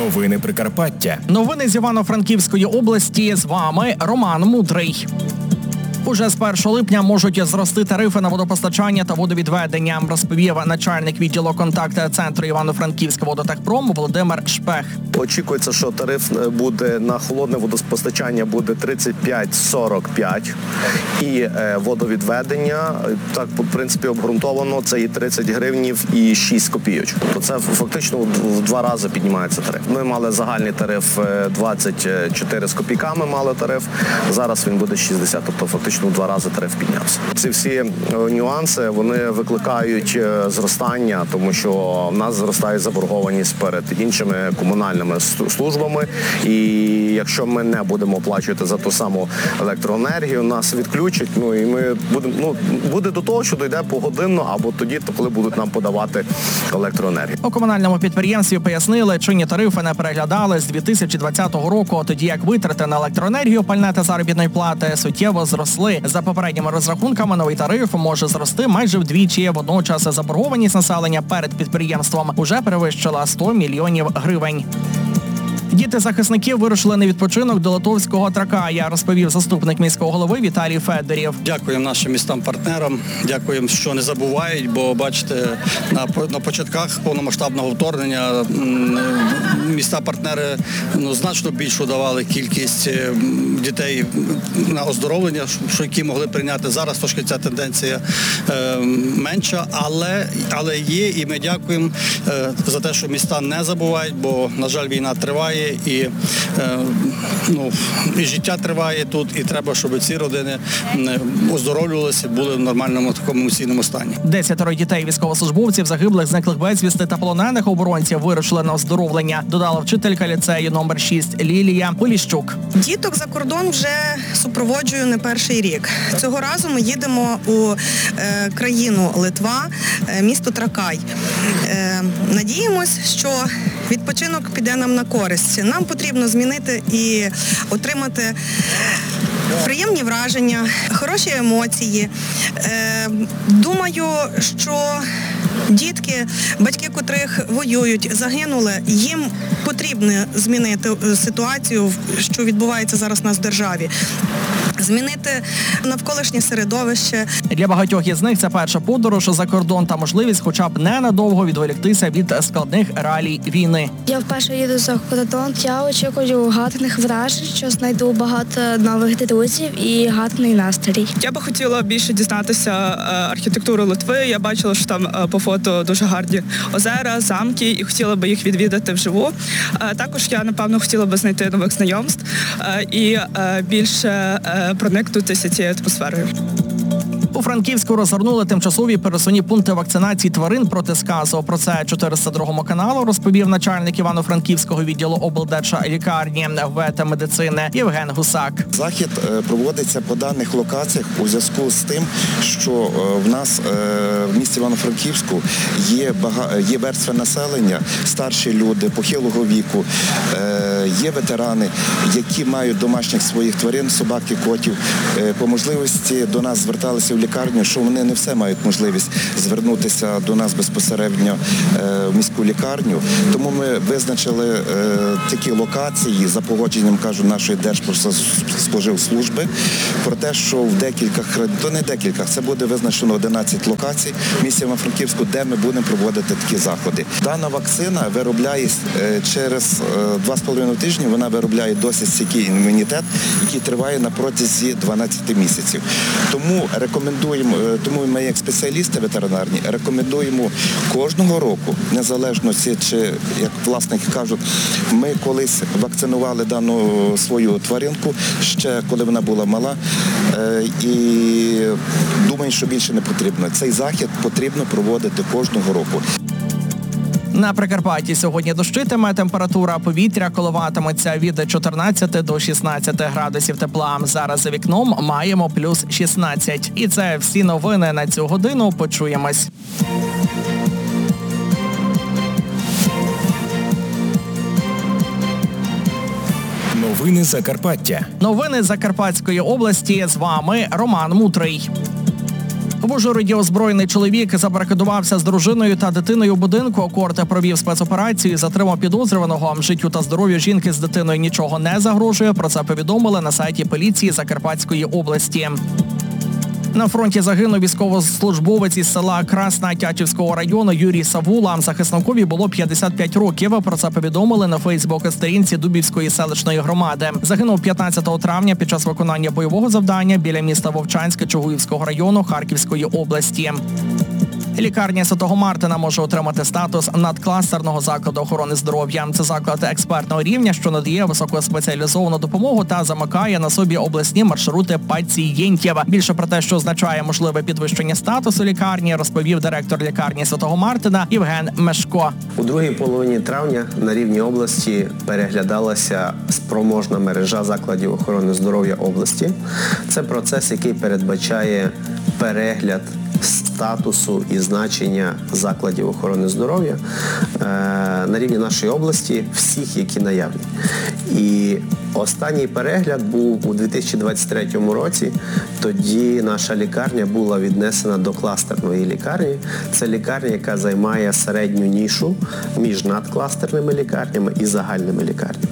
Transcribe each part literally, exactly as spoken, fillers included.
Новини Прикарпаття. Новини з Івано-Франківської області. З вами Роман Мудрий. Уже з першого липня можуть зрости тарифи на водопостачання та водовідведення, розповів начальник відділу контакт-центру Івано-Франківського водотехпрому Володимир Шпех. Очікується, що тариф буде на холодне водопостачання буде тридцять п'ять сорок п'ять і водовідведення, так, в принципі, обґрунтовано, це і тридцять гривнів і шість копійочок. То це фактично в два рази піднімається тариф. Ми мали загальний тариф двадцять чотири з копійками, мали тариф, зараз він буде шістдесят, тобто фактично в два рази тариф піднявся. Ці всі нюанси, вони викликають зростання, тому що в нас зростає заборгованість перед іншими комунальними службами, і якщо ми не будемо оплачувати за ту саму електроенергію, нас відключать, ну і ми будемо, ну, буде до того, що дійде погодинно або тоді, коли будуть нам подавати електроенергію. У комунальному підприємстві пояснили, чинні тарифи не переглядали з дві тисячі двадцятого року, тоді як витрати на електроенергію, пальне та заробітної плати суттєво зросли. За попередніми розрахунками, новий тариф може зрости майже вдвічі. Водночас заборгованість населення перед підприємством уже перевищила сто мільйонів гривень. Діти захисників вирушили на відпочинок до Литовського Тракая, розповів заступник міського голови Віталій Федорів. Дякуємо нашим містам-партнерам, дякуємо, що не забувають, бо, бачите, на, на початках повномасштабного вторгнення міста-партнери ну, значно більшу давали кількість дітей на оздоровлення, що які могли прийняти. Зараз трошки ця тенденція е, менша, але, але є, і ми дякуємо е, за те, що міста не забувають, бо, на жаль, війна триває. І, е, ну, і життя триває тут, і треба, щоб ці родини оздоровлювалися, були в нормальному такому емоційному стані. Десятеро дітей військовослужбовців, загиблих, зниклих безвісти та полонених оборонців вирушили на оздоровлення, додала вчителька ліцею номер шість Лілія Поліщук. Діток за кордон вже супроводжую не перший рік. Цього разу ми їдемо у е, країну Литва, е, місто Тракай. Е, надіємось, що відпочинок піде нам на користь. Нам потрібно змінити і отримати приємні враження, хороші емоції. Е, думаю, що дітки, батьки котрих воюють, загинули, їм потрібно змінити ситуацію, що відбувається зараз у нас в державі. Змінити навколишнє середовище. Для багатьох із них це перша подорож за кордон та можливість хоча б ненадовго відволіктися від складних реалій війни. Я вперше їду за кордон, я очікую гарних вражень, що знайду багато нових друзів і гарний настрій. Я би хотіла більше дізнатися архітектуру Литви. Я бачила, що там по фото дуже гарні озера, замки, і хотіла би їх відвідати вживу. Також я, напевно, хотіла би знайти нових знайомств і більше проникнутися цією атмосферою. У Франківську розгорнули тимчасові пересувні пункти вакцинації тварин проти сказу. Про це чотириста другому каналу розповів начальник Івано-Франківського відділу облдержлікарні ветмедицини Євген Гусак. Захід проводиться по даних локаціях у зв'язку з тим, що в нас в місті Івано-Франківську є, бага... є верстви населення, старші люди, похилого віку, є ветерани, які мають домашніх своїх тварин, собак і котів. По можливості до нас зверталися в лікарню, що вони не все мають можливість звернутися до нас безпосередньо в міську лікарню. Тому ми визначили такі локації за погодженням, кажу, нашої Держпродспоживслужби про те, що в декілька, то не декілька, це буде визначено одинадцять локацій в місті Івано-Франківську, де ми будемо проводити такі заходи. Дана вакцина виробляє через два з половиною тижні, вона виробляє досить стійкий імунітет, який триває на протязі дванадцяти місяців. Тому рекомендуємо, тому ми як спеціалісти ветеринарні рекомендуємо кожного року, незалежно чи, як власники кажуть, ми колись вакцинували дану свою тваринку, ще коли вона була мала, і думаю, що більше не потрібно. Цей захід потрібно проводити кожного року. На Прикарпатті сьогодні дощитиме, температура повітря коливатиметься від чотирнадцяти до шістнадцяти градусів тепла. Зараз за вікном маємо плюс шістнадцять. І це всі новини на цю годину. Почуємось. Новини Закарпаття. Новини Закарпатської області. З вами Роман Мудрий. В Ужгороді озброєний чоловік забарикадувався з дружиною та дитиною у будинку. Корте провів спецоперацію і затримав підозрюваного. Життю та здоров'ю жінки з дитиною нічого не загрожує. Про це повідомили на сайті поліції Закарпатської області. На фронті загинув військовослужбовець із села Красна Тячівського району Юрій Савула. Захисникові було п'ятдесят п'ять років. Про це повідомили на фейсбук-сторінці Дубівської селищної громади. Загинув п'ятнадцятого травня під час виконання бойового завдання біля міста Вовчанське Чугуївського району Харківської області. Лікарня Святого Мартина може отримати статус надкластерного закладу охорони здоров'я. Це заклад експертного рівня, що надає високоспеціалізовану допомогу та замикає на собі обласні маршрути пацієнтів. Більше про те, що означає можливе підвищення статусу лікарні, розповів директор лікарні Святого Мартина Євген Мешко. У другій половині травня на рівні області переглядалася спроможна мережа закладів охорони здоров'я області. Це процес, який передбачає перегляд статусу і значення закладів охорони здоров'я на рівні нашої області, всіх, які наявні. І останній перегляд був у дві тисячі двадцять третьому році. Тоді наша лікарня була віднесена до кластерної лікарні. Це лікарня, яка займає середню нішу між надкластерними лікарнями і загальними лікарнями.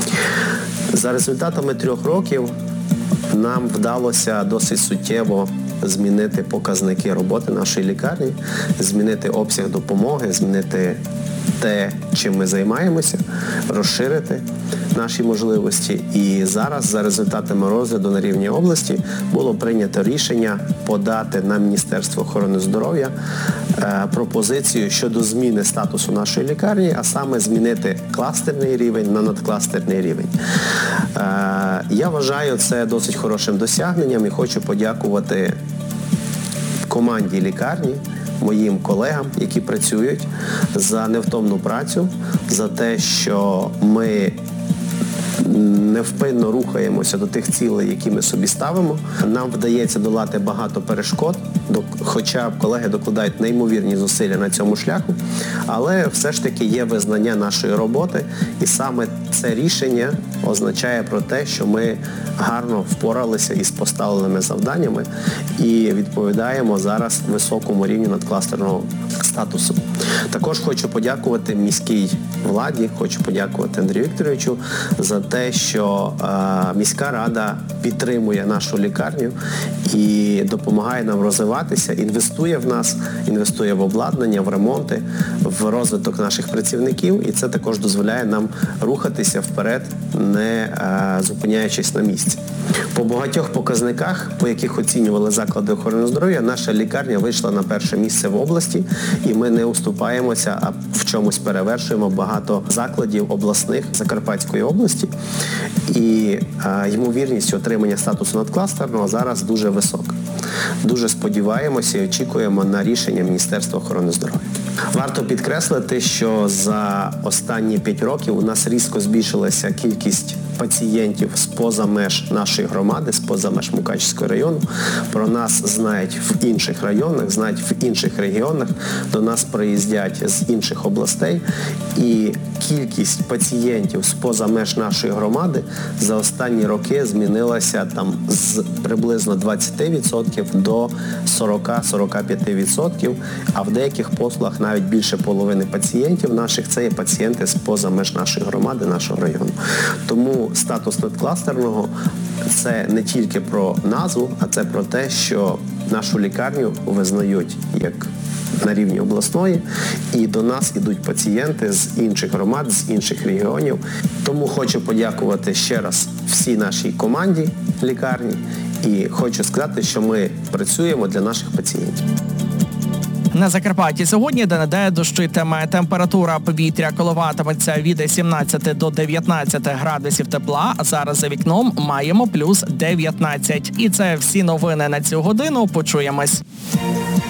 За результатами трьох років нам вдалося досить суттєво змінити показники роботи нашої лікарні, змінити обсяг допомоги, змінити те, чим ми займаємося, розширити наші можливості. І зараз, за результатами розгляду на рівні області, було прийнято рішення подати на Міністерство охорони здоров'я е, пропозицію щодо зміни статусу нашої лікарні, а саме змінити кластерний рівень на надкластерний рівень. Е, я вважаю це досить хорошим досягненням і хочу подякувати команді лікарні, моїм колегам, які працюють, за невтомну працю, за те, що ми невпинно рухаємося до тих цілей, які ми собі ставимо. Нам вдається долати багато перешкод, хоча колеги докладають неймовірні зусилля на цьому шляху, але все ж таки є визнання нашої роботи, і саме це рішення означає про те, що ми гарно впоралися із поставленими завданнями і відповідаємо зараз високому рівню надкластерного статусу. Також хочу подякувати міській владі, хочу подякувати Андрію Вікторовичу за те, що е, міська рада підтримує нашу лікарню і допомагає нам розвиватися, інвестує в нас, інвестує в обладнання, в ремонти, в розвиток наших працівників, і це також дозволяє нам рухатися вперед, не е, зупиняючись на місці. По багатьох показниках, по яких оцінювали заклади охорони здоров'я, наша лікарня вийшла на перше місце в області, і ми не уступаємося, а в чомусь перевершуємо багато закладів обласних Закарпатської області. І а, ймовірність отримання статусу надкластерного зараз дуже висока. Дуже сподіваємося і очікуємо на рішення Міністерства охорони здоров'я. Варто підкреслити, що за останні п'ять років у нас різко збільшилася кількість пацієнтів з-поза меж нашої громади, з-поза меж Мукачівського району. Про нас знають в інших районах, знають в інших регіонах, до нас приїздять з інших областей. І кількість пацієнтів з-поза меж нашої громади за останні роки змінилася там з приблизно двадцять відсотків до сорок-сорок п'ять відсотків, а в деяких послугах навіть більше половини пацієнтів наших це є пацієнти з-поза меж нашої громади, нашого району. Тому статус надкластерного – це не тільки про назву, а це про те, що нашу лікарню визнають як на рівні обласної, і до нас ідуть пацієнти з інших громад, з інших регіонів. Тому хочу подякувати ще раз всій нашій команді лікарні і хочу сказати, що ми працюємо для наших пацієнтів. На Закарпатті сьогодні де-не-де дощитиме. Температура повітря коливатиметься від сімнадцяти до дев'ятнадцяти градусів тепла, а зараз за вікном маємо плюс дев'ятнадцять. І це всі новини на цю годину. Почуємось.